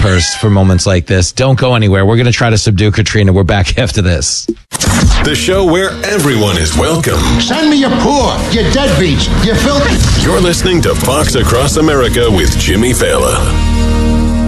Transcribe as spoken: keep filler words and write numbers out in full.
first for moments like this. Don't go anywhere. We're going to try to subdue Katrina. We're back after this. The show where everyone is welcome. Send me your poor, your deadbeats, your filthy. You're listening to Fox Across America with Jimmy Fallon.